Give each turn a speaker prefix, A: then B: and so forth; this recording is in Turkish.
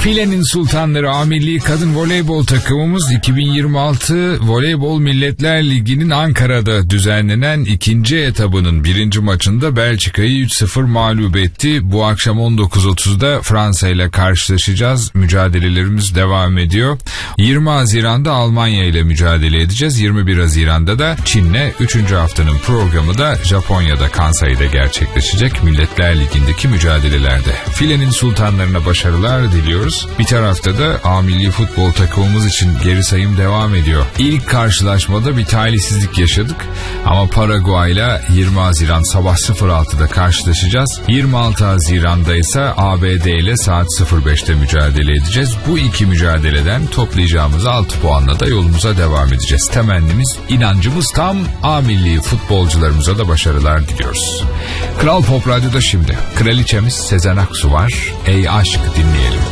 A: Filenin sultanları A Milli Kadın Voleybol takımımız 2026 Voleybol Milletler Ligi'nin Ankara'da düzenlenen ikinci etabının birinci maçında Belçika'yı 3-0 mağlup etti. Bu akşam 19.30'da Fransa ile karşılaşacağız. Mücadelelerimiz devam ediyor. 20 Haziran'da Almanya ile mücadele edeceğiz. 21 Haziran'da da Çin'le 3. haftanın programı da Japonya'da Kansai'de gerçekleşecek Milletler Ligi'ndeki mücadelelerde. Filenin sultanlarına başarılar diliyoruz. Bir tarafta da A Milli Futbol takımımız için geri sayım devam ediyor. İlk karşılaşmada bir talihsizlik yaşadık ama Paraguay'la 20 Haziran sabah 06'da karşılaşacağız. 26 Haziran'da ise ABD ile saat 05'te mücadele edeceğiz. Bu iki mücadeleden toplayacağımız 6 puanla da yolumuza devam edeceğiz. Temennimiz, inancımız tam. A Milli futbolcularımıza da başarılar diliyoruz. Kral Pop Radyo'da şimdi kraliçemiz Sezen Aksu var. Ey aşk dinleyelim.